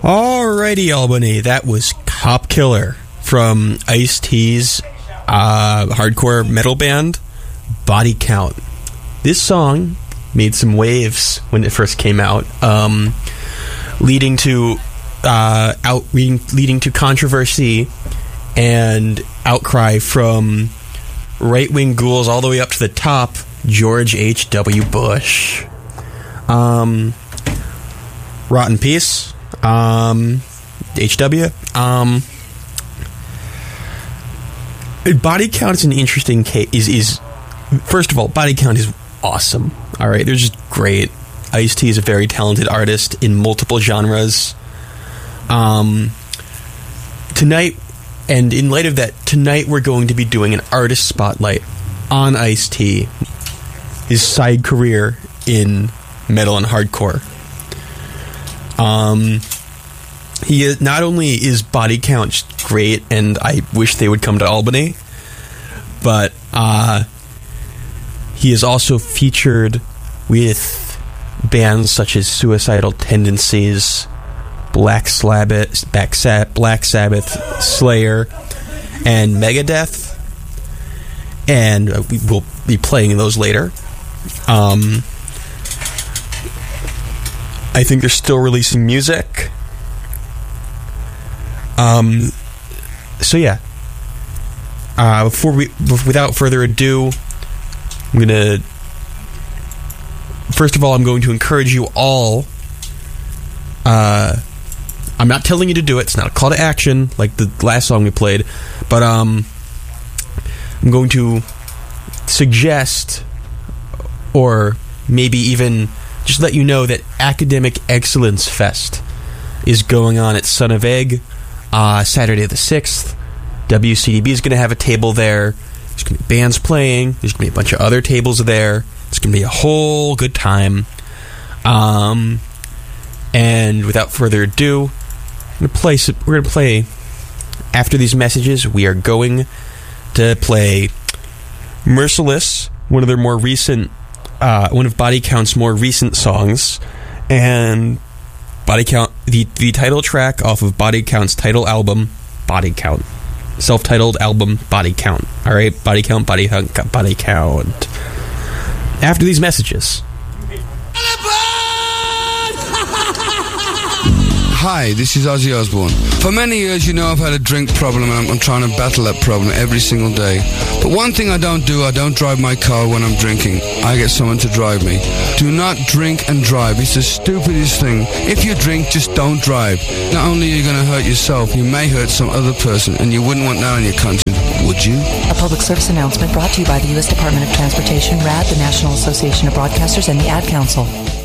Alrighty, Albany, that was Cop Killer from Ice-T's hardcore metal band, Body Count. This song made some waves when it first came out, leading to controversy and outcry from right-wing ghouls all the way up to the top, George H.W. Bush. Rotten Peace. HW. Body Count is an interesting case. First of all, Body Count is awesome. All right, they're just great. Ice-T is a very talented artist in multiple genres. Tonight, and in light of that, tonight we're going to be doing an artist spotlight on Ice-T, his side career in metal and hardcore. He is, not only is Body Count great, and I wish they would come to Albany, but he is also featured with bands such as Suicidal Tendencies, Black Sabbath, Slayer, and Megadeth, and we will be playing those later. I think they're still releasing music. So yeah. Without further ado, first of all, I'm going to encourage you all. I'm not telling you to do it. It's not a call to action like the last song we played, but I'm going to suggest, or maybe even just let you know, that Academic Excellence Fest is going on at Son of Egg Saturday the 6th. WCDB is going to have a table there. There's going to be bands playing. There's going to be a bunch of other tables there. It's going to be a whole good time. And without further ado, we're going to play, after these messages, we are going to play Merciless, one of Body Count's more recent songs, and Body Count, the title track off of Body Count's title album, Body Count. Self-titled album, Body Count. Alright, Body Count, Body Count, Body Count. After these messages. Hi, this is Ozzy Osbourne. For many years, you know, I've had a drink problem, and I'm trying to battle that problem every single day. But one thing I don't do, I don't drive my car when I'm drinking. I get someone to drive me. Do not drink and drive. It's the stupidest thing. If you drink, just don't drive. Not only are you going to hurt yourself, you may hurt some other person, and you wouldn't want that on your conscience, would you? A public service announcement brought to you by the U.S. Department of Transportation, RAD, the National Association of Broadcasters, and the Ad Council.